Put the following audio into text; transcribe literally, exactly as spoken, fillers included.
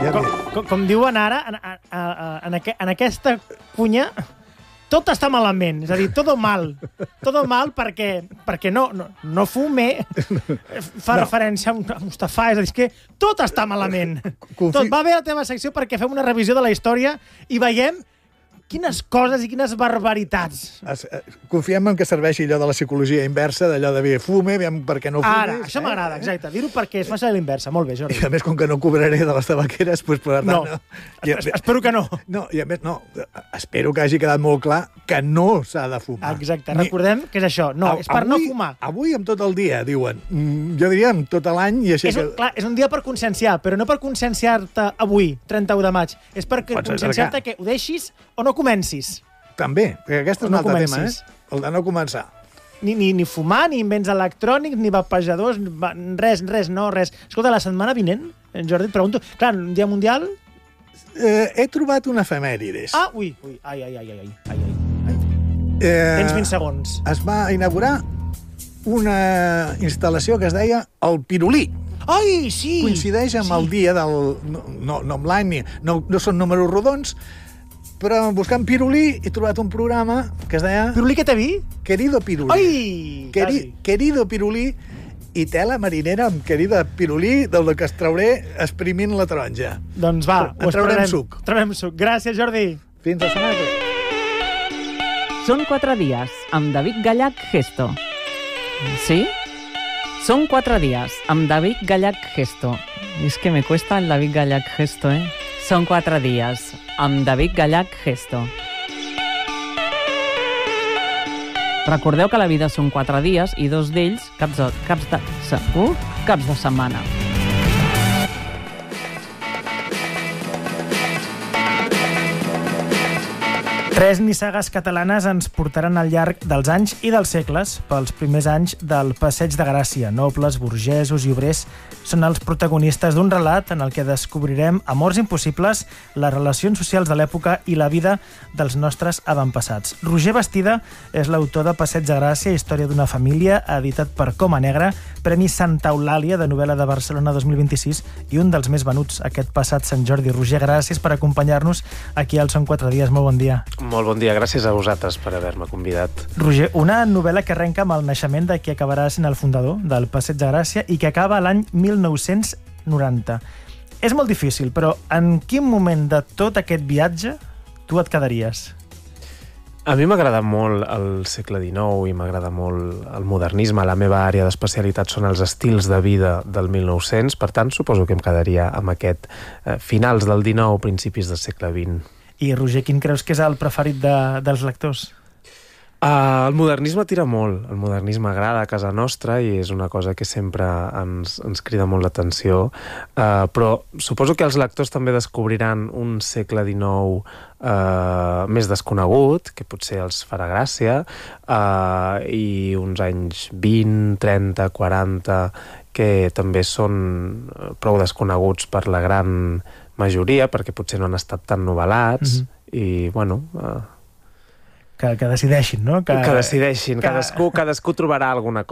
com, com, com diuen ara, en, en, en, aqu en aquesta cunya, tot està malament. És a dir, tot mal. Tot mal perquè, perquè no, no, no fume, fa no. referència a Mustafa, és a dir, és que tot està malament. Confi... Tot va bé a la teva secció perquè fem una revisió de la història i veiem quines coses i quines barbaritats. Es, eh, confiem en que serveixi allò de la psicologia inversa, d'allò de bé, fume, aviam per què no fumes. Ara, això eh? m'agrada, exacte. Dir-ho perquè es faci a l'inversa. Molt bé, Jordi. I a més, com que no cobraré de les tabaqueres, doncs, per tant... No, no. I, espero que no. No, i a més, no, espero que hagi quedat molt clar que no s'ha de fumar. Exacte, Ni... recordem que és això. No, a, és per avui, no fumar. Avui, amb tot el dia, diuen. Jo diria amb tot l'any i així és un, que... Clar, és un dia per conscienciar, però no per conscienciar-te avui, trenta-u de maig. És per conscienciar-te que ho deixis o no comencis. També, perquè aquest és un no altre comencis. tema, eh? El de no començar. Ni, ni, ni fumar, ni invents electrònics, ni vapejadors, res, res, no, res. Escolta, la setmana vinent, Jordi, et pregunto... Clar, un dia mundial... Eh, he trobat una efemèrides. Ah, ui, ui, ai, ai, ai, ai, ai, ai. Eh, Tens vint segons. Es va inaugurar una instal·lació que es deia el Pirulí. Ai, sí! Coincideix amb sí. el dia del... No, no, no amb l'any, no, no són números rodons, però buscant Pirulí he trobat un programa que es deia... Pirulí que te vi? Querido Pirulí. Ai! Queri, querido Pirulí i tela marinera amb Querida Pirulí, del que es trauré exprimint la taronja. Doncs va, en ho traurem suc. Traurem suc. Gràcies, Jordi. Fins la setmana que ve. Són quatre dies, amb David Gallach Gesto. ¿Sí? Son cuatro días, amb David Gallach Gesto. Es que me cuesta el David Gallach Gesto, ¿eh? Son quatre dies, amb David Gallach Gesto. Recordeu que la vida són quatre dies i dos d'ells caps de, caps de, uh, caps de setmana. Tres nissagues catalanes ens portaran al llarg dels anys i dels segles pels primers anys del Passeig de Gràcia. Nobles, burgesos i obrers són els protagonistes d'un relat en el que descobrirem amors impossibles, les relacions socials de l'època i la vida dels nostres avantpassats. Roger Bastida és l'autor de Passeig de Gràcia, història d'una família, editat per Coma Negra, Premi Santa Eulàlia de novel·la de Barcelona dos mil vint-i-sis i un dels més venuts aquest passat Sant Jordi. Roger, gràcies per acompanyar-nos aquí al Són quatre dies. Molt bon dia. Molt bon dia, gràcies a vosaltres per haver-me convidat. Roger, una novel·la que arrenca amb el naixement de qui acabarà sent el fundador del Passeig de Gràcia i que acaba l'any mil nou-cents noranta. És molt difícil, però en quin moment de tot aquest viatge tu et quedaries? A mi m'agrada molt el segle dinou i m'agrada molt el modernisme. La meva àrea d'especialitat són els estils de vida del mil nou-cents, per tant, suposo que em quedaria amb aquest eh, finals del dinou, principis del segle vint. I, Roger, quin creus que és el preferit de, dels lectors? Uh, el modernisme tira molt. El modernisme agrada a casa nostra i és una cosa que sempre ens, ens crida molt l'atenció. Uh, però suposo que els lectors també descobriran un segle dinou uh, més desconegut, que potser els farà gràcia, uh, i uns anys vint, trenta, quaranta, que també són prou desconeguts per la gran majoria, perquè potser no han estat tan novel·lats, mm-hmm. i, bueno... Uh, Que, que decideixin, no? Que, que decideixin. Que... Cadascú, cadascú trobarà alguna cosa.